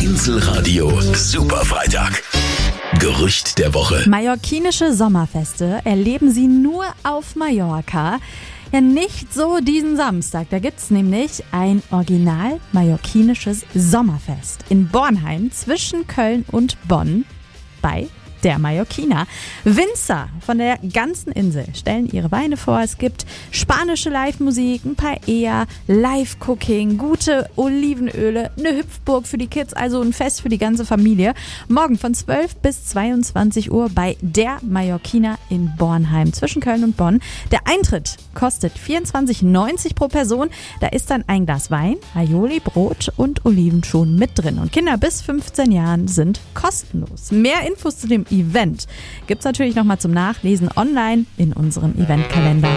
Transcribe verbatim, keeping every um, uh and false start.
Einzelradio Superfreitag. Gerücht der Woche. Mallorquinische Sommerfeste erleben Sie nur auf Mallorca. Ja, nicht so diesen Samstag. Da gibt's nämlich ein original mallorquinisches Sommerfest in Bornheim zwischen Köln und Bonn bei der Mallorquiner. Winzer von der ganzen Insel stellen ihre Weine vor. Es gibt spanische Live-Musik, ein Paella, Live-Cooking, gute Olivenöle, eine Hüpfburg für die Kids, also ein Fest für die ganze Familie. Morgen von zwölf bis zweiundzwanzig Uhr bei der Mallorquiner in Bornheim zwischen Köln und Bonn. Der Eintritt kostet vierundzwanzig neunzig pro Person. Da ist dann ein Glas Wein, Aioli, Brot und Olivenschoten mit drin. Und Kinder bis fünfzehn Jahren sind kostenlos. Mehr Infos zu dem Event gibt's natürlich nochmal zum Nachlesen online in unserem Eventkalender.